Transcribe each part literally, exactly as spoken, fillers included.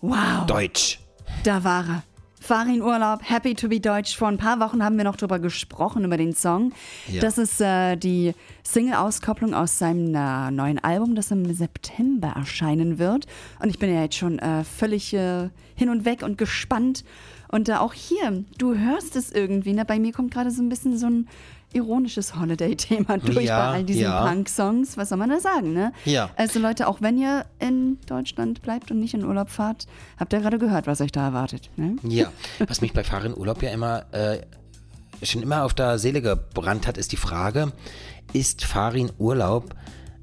Wow. Deutsch. Da war er. Farin Urlaub, Happy to be Deutsch. Vor ein paar Wochen haben wir noch drüber gesprochen, über den Song. Ja. Das ist äh, die Single-Auskopplung aus seinem äh, neuen Album, das im September erscheinen wird. Und ich bin ja jetzt schon äh, völlig äh, hin und weg und gespannt. Und äh, auch hier, du hörst es irgendwie. Ne? Bei mir kommt gerade so ein bisschen so ein ironisches Holiday-Thema durch Ja, bei all diesen ja. Punk-Songs. Was soll man da sagen, ne? Ja. Also Leute, auch wenn ihr in Deutschland bleibt und nicht in Urlaub fahrt, habt ihr gerade gehört, was euch da erwartet, ne? Ja, was mich bei Farin Urlaub ja immer äh, schon immer auf der Seele gebrannt hat, ist die Frage, ist Farin Urlaub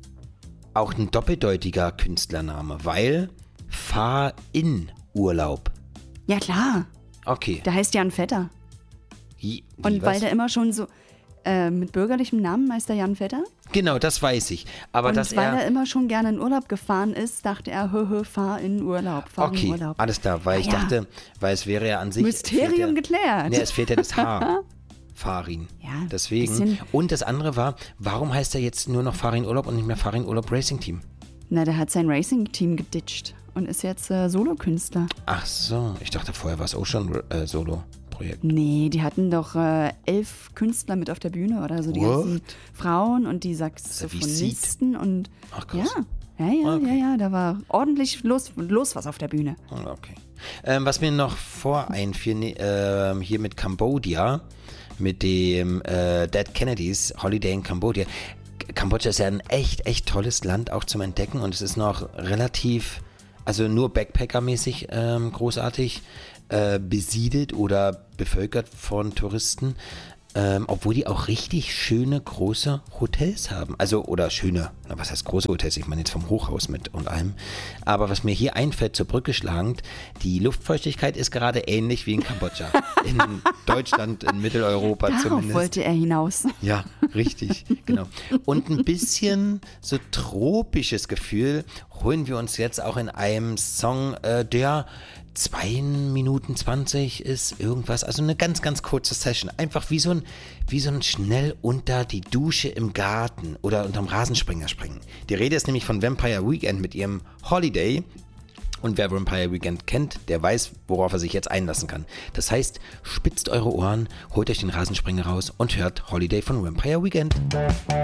auch ein doppeldeutiger Künstlername? Weil Fahr in Urlaub. Ja, klar. Okay. Der heißt Jan Vetter. Wie, wie, Und weil was? der immer schon so äh, mit bürgerlichem Namen Meister Jan Vetter. Genau, das weiß ich. Aber Und dass weil er... er immer schon gerne in Urlaub gefahren ist, dachte er, hö, hö, fahr in Urlaub, fahr Okay, in Urlaub. alles klar, weil ich Ja. dachte, weil es wäre ja an sich... Mysterium fehlt ja, geklärt. Nee, es fehlt ja das H. Farin. Ja, Deswegen. bisschen- Und das andere war, warum heißt er jetzt nur noch Farin Urlaub und nicht mehr Farin Urlaub Racing Team? Na, der hat sein Racing-Team geditcht und ist jetzt äh, Solokünstler. Ach so, ich dachte vorher war es auch schon äh, Solo-Projekt. Nee, die hatten doch äh, elf Künstler mit auf der Bühne oder so. Die What? ganzen Frauen und die wie Saxophonisten und Ach, krass. ja, ja, ja, Okay. ja, ja, da war ordentlich los, los was auf der Bühne. Okay. Ähm, was mir noch vor einfiel, ne, ähm, hier mit Cambodia, mit dem äh, Dead Kennedys, Holiday in Cambodia. Kambodscha ist ja ein echt, echt tolles Land auch zum Entdecken und es ist noch relativ, also nur Backpacker-mäßig ähm, großartig äh, besiedelt oder bevölkert von Touristen, ähm, obwohl die auch richtig schöne große Hotels haben. Also, oder schöne, na, was heißt große Hotels? Ich meine jetzt vom Hochhaus mit und allem. Aber was mir hier einfällt, zur Brücke schlagend, die Luftfeuchtigkeit ist gerade ähnlich wie in Kambodscha. In Deutschland, in Mitteleuropa Darauf zumindest. wollte er hinaus. Ja, richtig, genau. Und ein bisschen so tropisches Gefühl holen wir uns jetzt auch in einem Song, äh, der zwei Minuten zwanzig ist, irgendwas, also eine ganz, ganz kurze Session. Einfach wie so ein, wie so ein schnell unter die Dusche im Garten oder unterm Rasensprenger springen. Die Rede ist nämlich von Vampire Weekend mit ihrem Holiday. Und wer Vampire Weekend kennt, der weiß, worauf er sich jetzt einlassen kann. Das heißt, spitzt eure Ohren, holt euch den Rasensprenger raus und hört Holiday von Vampire Weekend.